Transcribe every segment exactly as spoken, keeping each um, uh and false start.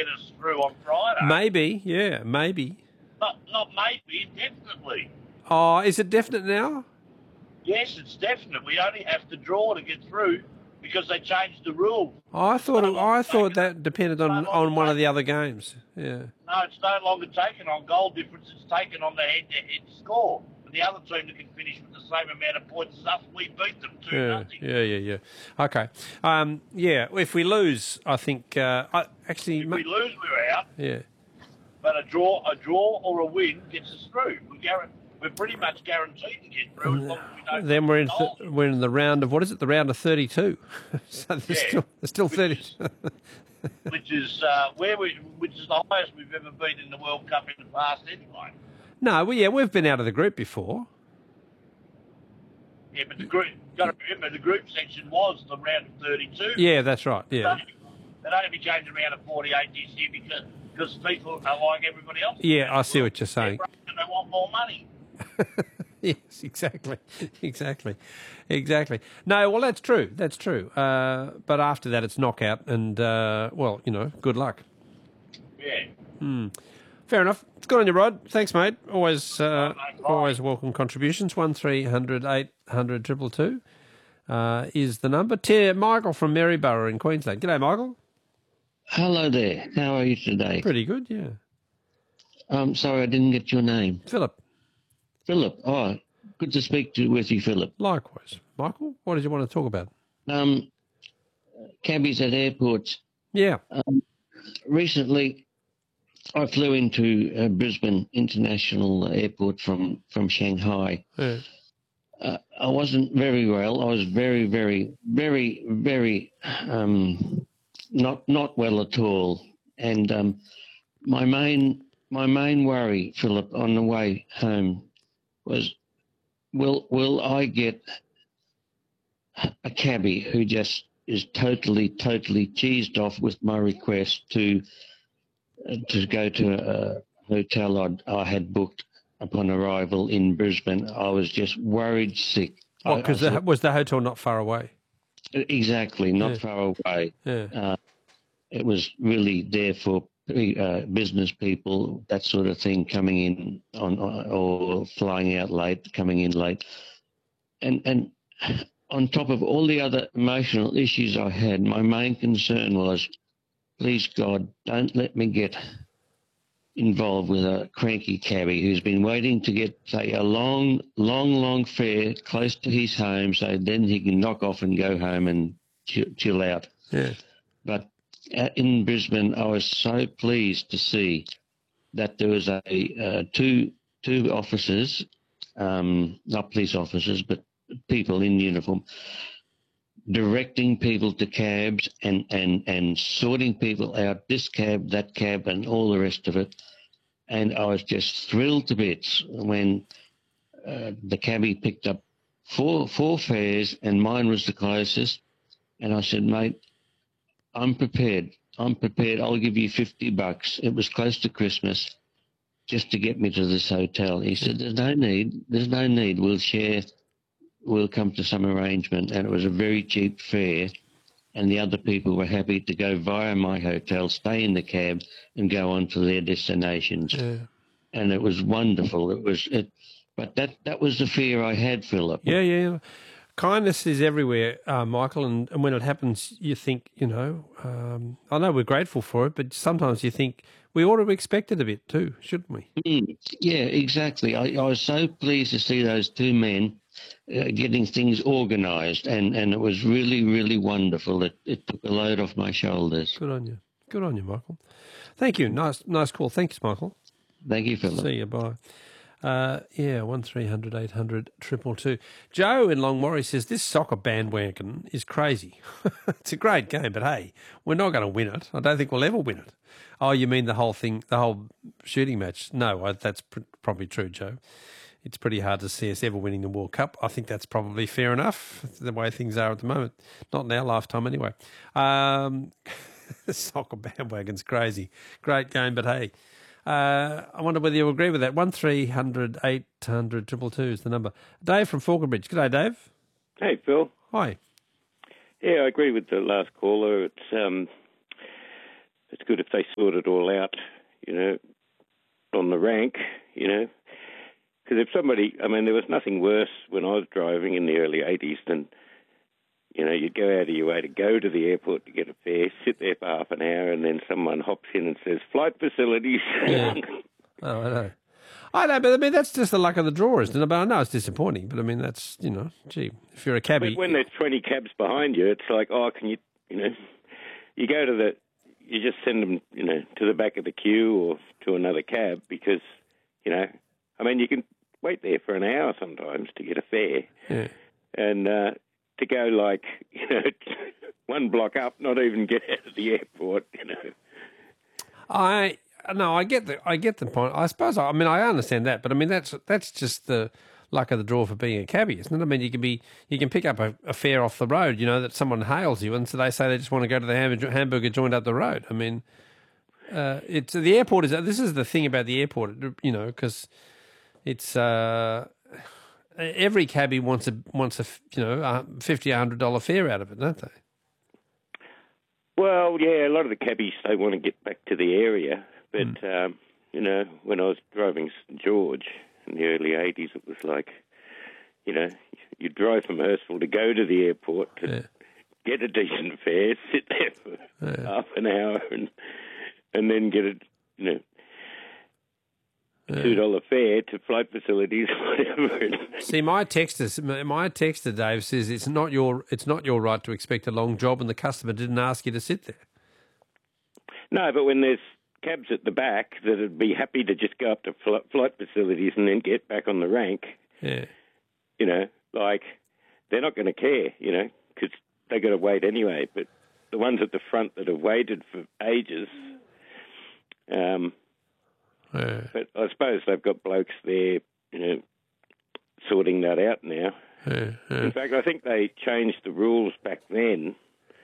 get us through on Friday. Maybe, yeah, maybe. Not, not maybe, definitely. Oh, is it definite now? Yes, it's definite. We only have to draw to get through because they changed the rules. Oh, I thought No it, I thought taken, that depended on, no on one of the taken. other games. Yeah. No, it's no longer taken on goal difference. It's taken on the head-to-head score. And the other team that can finish with the same amount of points as us, we beat them two Yeah, nothing. yeah, yeah, yeah. Okay. Um, yeah, if we lose, I think uh, I, actually. If we lose, we're out. Yeah. But a draw, a draw or a win gets us through. We're, guar- we're pretty much guaranteed to get through as long as we don't. Then we're in th- we're in the round of what is it? The round of thirty-two. So there's Yeah, still there's still which thirty. Is, which is uh, where we, which is the highest we've ever been in the World Cup in the past, anyway. No, well, yeah, we've been out of the group before. Yeah, but the group, you've got to remember, the group section was the round of thirty-two. Yeah, that's right. Yeah. They'd only be changing around at forty-eight this year because because people are like everybody else. Yeah, I see what you're saying. And they want more money. Yes, exactly, exactly, exactly. No, well, that's true. That's true. Uh, but after that, it's knockout, and uh, well, you know, good luck. Yeah. Hmm. Fair enough. Good on you, Rod. Thanks, mate. Always, uh, Oh, mate, always welcome contributions. One three hundred eight hundred triple two uh, is the number. T- Michael from Maryborough in Queensland. G'day, Michael. Hello there. How are you today? Pretty good, yeah. Um, sorry, I didn't get your name. Philip. Philip. Oh, good to speak to with you, Philip. Likewise. Michael, what did you want to talk about? Um, cabbies at airports. Yeah. Um, recently, I flew into uh, Brisbane International Airport from, from Shanghai. Yeah. Uh, I wasn't very well. I was very, very, very, very um, not not well at all. And um, my main my main worry, Philip, on the way home was, will will I get a cabbie who just is totally, totally cheesed off with my request to uh, to go to a hotel I'd, I had booked upon arrival in Brisbane? I was just worried sick. What, because was the hotel not far away? Exactly, not Yeah. far away. Yeah. Uh, it was really there for uh, business people, that sort of thing, coming in on or flying out late, coming in late. And and on top of all the other emotional issues I had, my main concern was, please God, don't let me get involved with a cranky cabbie who's been waiting to get, say, a long, long, long fare close to his home so then he can knock off and go home and chill, chill out. Yeah. But at, in Brisbane, I was so pleased to see that there was a uh, two two officers, um, not police officers, but people in uniform, directing people to cabs and, and, and sorting people out, this cab, that cab, and all the rest of it. And I was just thrilled to bits when uh, the cabbie picked up four four fares and mine was the closest. And I said, mate, I'm prepared. I'm prepared. I'll give you fifty bucks. It was close to Christmas just to get me to this hotel. He said, there's no need. There's no need. We'll share. We'll come to some arrangement. And it was a very cheap fare. And the other people were happy to go via my hotel, stay in the cab, and go on to their destinations. Yeah. And it was wonderful. It was, it, but that, that was the fear I had, Philip. Yeah, yeah. Kindness is everywhere, uh, Michael, and, and when it happens, you think, you know, um, I know we're grateful for it, but sometimes you think we ought to expect it a bit too, shouldn't we? Mm, yeah, exactly. I, I was so pleased to see those two men uh, getting things organised, and, and it was really, really wonderful. It, it took a load off my shoulders. Good on you. Good on you, Michael. Thank you. Nice nice call. Thanks, Michael. Thank you, Philip. See you. Bye. Uh, yeah, one three hundred eight hundred triple two. Joe in Longmorrie says, this soccer bandwagon is crazy. It's a great game, but hey, we're not going to win it. I don't think we'll ever win it. Oh, you mean the whole thing, the whole shooting match? No, I, that's pr- probably true, Joe. It's pretty hard to see us ever winning the World Cup. I think that's probably fair enough, the way things are at the moment. Not in our lifetime anyway. Um, the soccer bandwagon's crazy. Great game, but hey. Uh, I wonder whether you agree with that. One three hundred eight hundred triple two is the number. Dave from Falconbridge. G'day, Dave. Hey, Phil. Hi. Yeah, I agree with the last caller. It's um, it's good if they sort it all out, you know, on the rank, you know. Because if somebody, I mean, there was nothing worse when I was driving in the early eighties than, you know, you'd go out of your way to go to the airport to get a fare, sit there for half an hour, and then someone hops in and says, flight facilities. Yeah. Oh, I know. I know, but I mean, that's just the luck of the draw, isn't it? But I know it's disappointing, but I mean, that's, you know, gee, if you're a cabbie. But when there's twenty cabs behind you, it's like, oh, can you, you know, you go to the, you just send them, you know, to the back of the queue or to another cab because, you know, I mean, you can wait there for an hour sometimes to get a fare. Yeah. And uh, to go like, you know, one block up, not even get out of the airport, you know. I no, I get the I get the point. I suppose I, I mean I understand that, but I mean that's that's just the luck of the draw for being a cabbie, isn't it? I mean you can be you can pick up a, a fare off the road, you know, that someone hails you, and so they say they just want to go to the hamburger, hamburger joint up the road. I mean, uh, it's the airport is this is the thing about the airport, you know, because it's uh, every cabbie wants a wants a you know a fifty, a hundred dollar fare out of it, don't they? Well, yeah, a lot of the cabbies, they want to get back to the area. But, Mm. um, you know, when I was driving St George in the early eighties, it was like, you know, you drive from Hurstville to go to the airport to Yeah. get a decent fare, sit there for Yeah. half an hour and and then get a, you know, Yeah. two dollar fare to flight facilities, whatever. See, my texter, my texter, Dave, says it's not your it's not your right to expect a long job, and the customer didn't ask you to sit there. No, but when there's cabs at the back that'd be happy to just go up to fl- flight facilities and then get back on the rank, Yeah, you know, like they're not going to care, you know, because they got to wait anyway. But the ones at the front that have waited for ages, um, yeah, but I suppose they've got blokes there, you know, sorting that out now. yeah, yeah. In fact, I think they changed the rules back then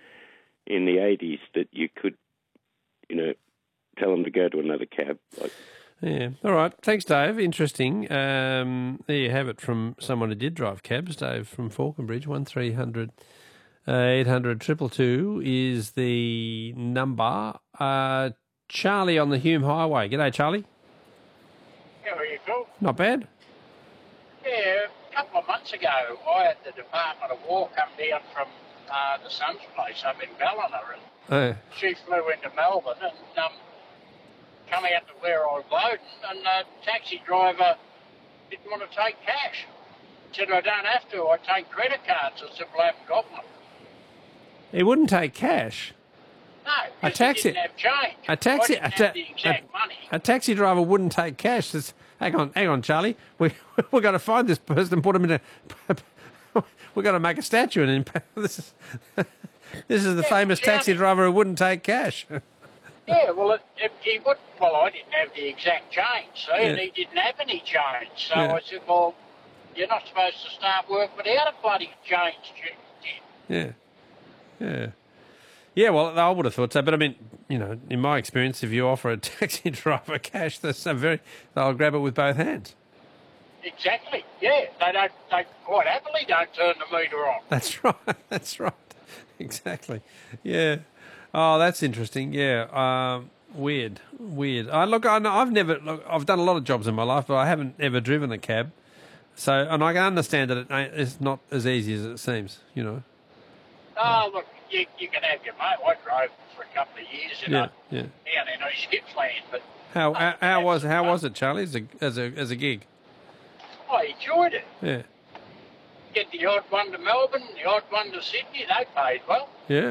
in the eighties that you could, you know, tell them to go to another cab. Like, Yeah. All right. Thanks, Dave. Interesting. Um, there you have it from someone who did drive cabs. Dave from Falconbridge. One three hundred eight hundred triple two is the number. Uh, Charlie on the Hume Highway. G'day, Charlie. How are you, Phil? Not bad. Yeah, a couple of months ago, I had the Department of War come down from uh, the Sun's place up in Ballina, and Uh, she flew into Melbourne and um, come out to where I was loading, and the taxi driver didn't want to take cash. Said, I don't have to, I take credit cards. I said, well, I haven't got one. he wouldn't take cash. No, A 'cause taxi- he didn't have change. A taxi, I didn't a, ta- have the exact a- money. a taxi driver wouldn't take cash. Says, hang on, hang on, Charlie. We we're going to find this person and put him in a. We're going to make a statue and then this is this is the Yeah, famous taxi Charlie. driver who wouldn't take cash. Yeah, well, it, it, he would. Well, I didn't have the exact change, see, and Yeah. he didn't have any change. So Yeah. I said, well, you're not supposed to start work without a bloody change. Yeah, yeah, yeah. Well, I would have thought so, but I mean, you know, in my experience, if you offer a taxi driver cash, that's a very they'll grab it with both hands. Exactly. Yeah, they don't. They quite happily don't turn the meter on. That's right. That's right. Exactly. Yeah. Oh, that's interesting. Yeah. Um, weird. Weird. I look. I know, I've never. Look, I've done a lot of jobs in my life, but I haven't ever driven a cab. So, and I can understand that it ain't, it's not as easy as it seems. You know. Oh, look, you, you can have your mate. I drove for a couple of years, you Yeah. know, Yeah. down in East Gippsland, but How how, how was how uh, was it, Charlie? As a as a as a gig. I enjoyed it. Yeah. Get the odd one to Melbourne, the odd one to Sydney. They paid well. Yeah.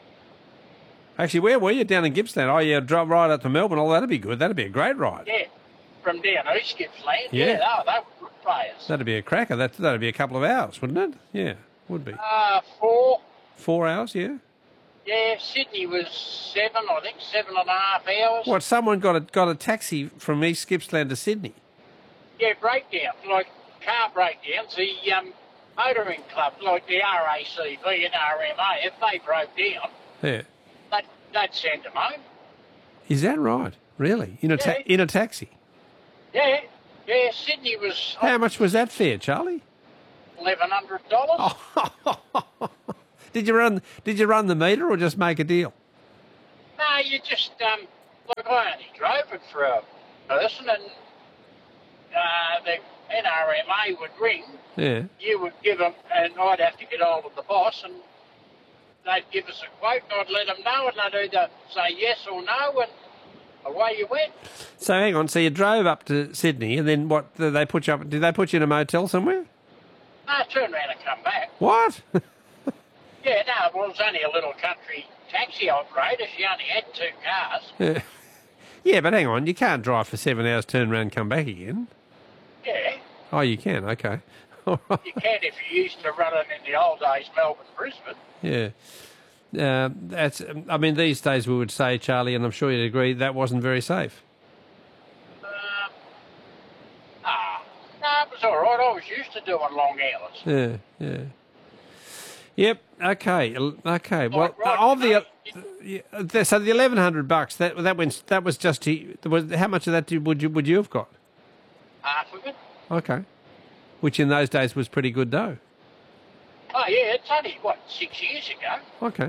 Actually, where were you? Down in Gippsland. Oh, yeah, drive right up to Melbourne. Oh, that'd be good. That'd be a great ride. Yeah, from down East Gippsland. Yeah. Yeah, oh, they were good players. That'd be a cracker. That that'd be a couple of hours, wouldn't it? Yeah, would be. Uh, four. Four hours, yeah. Yeah, Sydney was seven, I think, seven and a half hours. What? Someone got a got a taxi from East Gippsland to Sydney. Yeah, breakdowns, like car breakdowns. The um, motoring club, like the R A C V and R M A, if they broke down, Yeah. they'd, they'd send them home. Is that right? Really? In a ta- Yeah. in a taxi? Yeah, yeah, Sydney was How much was that fare, Charlie? eleven hundred dollars. Did you run? Did you run the meter or just make a deal? No, No, you just, um, look, I only drove it for a person, and uh, the N R M A would ring. Yeah. You would give them, and I'd have to get hold of the boss, and they'd give us a quote, and I'd let them know, and they'd either say yes or no, and away you went. So hang on, so you drove up to Sydney, and then what, did they put you up, did they put you in a motel somewhere? No, turn around and come back. What? Yeah, no, well, it was only a little country taxi operator. She only had two cars. Yeah. Yeah, but hang on, you can't drive for seven hours, turn around and come back again. Yeah. Oh, you can, okay. You can if you used to run it in the old days, Melbourne, Brisbane. Yeah. Uh, that's. I mean, these days we would say, Charlie, and I'm sure you'd agree, that wasn't very safe. Um, ah, no, it was all right. I was used to doing long hours. Yeah, yeah. Yep. Okay. Okay. Well, right, of the, no, uh, yeah, so the eleven hundred bucks that that went that was just to, was how much of that did, would you would you have got? Half of it. Okay. Which in those days was pretty good dough. Oh yeah, it's only what six years ago. Okay.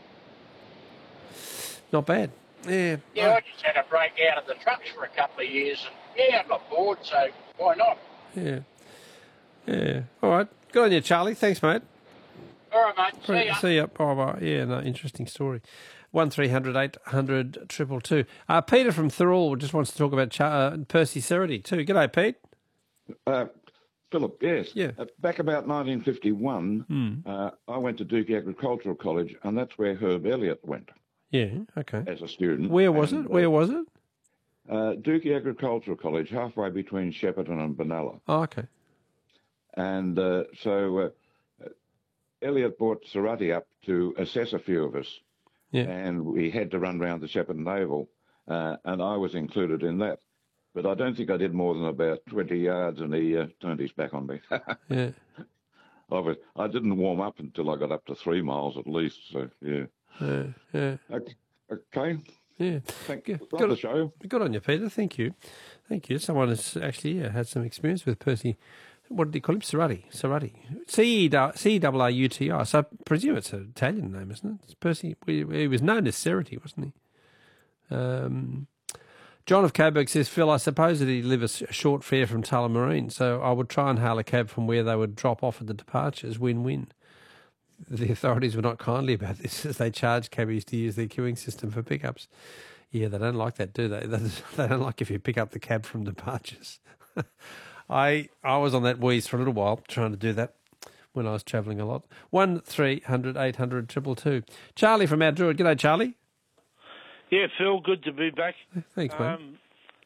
Not bad. Yeah. Yeah, I just had a break out of the trucks for a couple of years, and yeah, I got bored, so why not? Yeah. Yeah. All right. Good on you, Charlie. Thanks, mate. All right, mate. See ya. See ya. Bye bye. Yeah, no, interesting story. One three hundred eight hundred triple two. Uh, Peter from Thirroul just wants to talk about Char- uh, Percy Cerity too. G'day, Pete. Uh, Philip, yes. Yeah. Uh, back about nineteen fifty-one, Mm. uh, I went to Duke Agricultural College, and that's where Herb Elliott went Yeah. Okay. as a student. Where was and, it? Where uh, was it? Uh, Duke Agricultural College, halfway between Shepparton and Benalla. Oh, okay. And uh, so uh, Elliott brought Cerati up to assess a few of us, Yeah. and we had to run round the Shepparton Oval, uh, and I was included in that. But I don't think I did more than about twenty yards, and he uh, turned his back on me. Yeah. I, was, I didn't warm up until I got up to three miles at least, so yeah. Yeah. Yeah. Okay. okay. Yeah. Thank Yeah, you. Love good- the show. Good on you, Peter. Thank you. Thank you. Someone has actually yeah, had some experience with Percy. What did he call him? Cerati. Cerati. C E R R U T I. So I presume it's an Italian name, isn't it? It's Percy. He was known as Cerati, wasn't he? Um, John of Coburg says, Phil, I suppose that he'd live a short fare from Tullamarine, so I would try and hail a cab from where they would drop off at the departures. Win-win. The authorities were not kindly about this as they charged cabbies to use their queuing system for pickups. Yeah, they don't like that, do they? They don't like if you pick up the cab from departures. I I was on that wheeze for a little while trying to do that when I was travelling a lot. One three hundred eight hundred triple two. Charlie from Mount Druitt. G'day, Charlie. Yeah, Phil, good to be back. Thanks, mate. Um,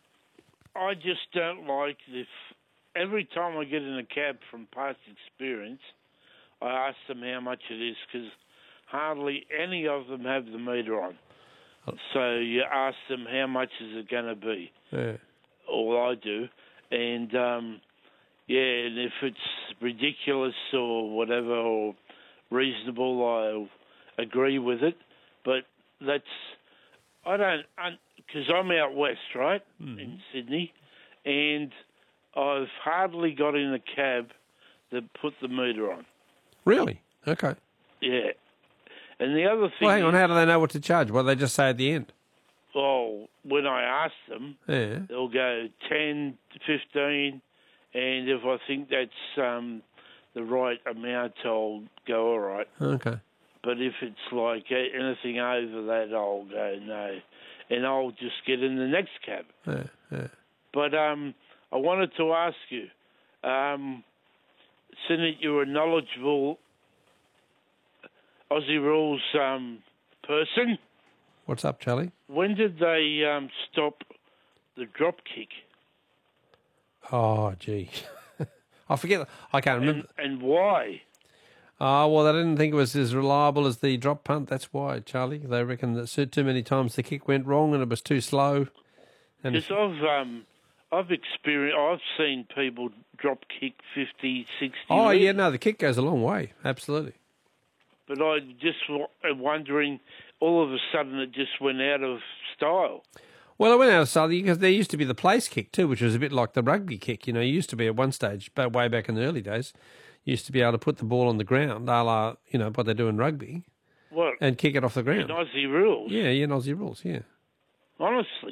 I just don't like if every time I get in a cab from past experience, I ask them how much it is because hardly any of them have the meter on. So you ask them how much is it going to be. Yeah. All I do. And, um, yeah, and if it's ridiculous or whatever or reasonable, I'll agree with it. But that's, I don't, because I'm out west, right, mm-hmm. in Sydney, and I've hardly got in a cab that put the meter on. Really? Okay. Yeah. And the other thing Well, hang on, is, how do they know what to charge? What do they just say at the end? well, when I ask them, Yeah. they'll go ten, fifteen, and if I think that's um, the right amount, I'll go all right. Okay. But if it's like anything over that, I'll go no. And I'll just get in the next cab. Yeah, yeah. But um, I wanted to ask you, um, seeing that you're a knowledgeable Aussie Rules um, person, What's up, Charlie? when did they um, stop the drop kick? Oh, gee. I forget. I can't remember. And, and why? Oh, well, they didn't think it was as reliable as the drop punt. That's why, Charlie. They reckon that too many times the kick went wrong and it was too slow. And Because I've um, I've experienced, I've seen people drop kick fifty, sixty. Oh, left, yeah, no, the kick goes a long way. Absolutely. But I just w- am wondering, all of a sudden it just went out of style. Well, it went out of style because there used to be the place kick too, which was a bit like the rugby kick. You know, you used to be at one stage, but way back in the early days, you used to be able to put the ball on the ground, a la, you know, what they do in rugby, What? and kick it off the ground. In Aussie rules? Yeah, yeah, in Aussie rules, yeah. Honestly.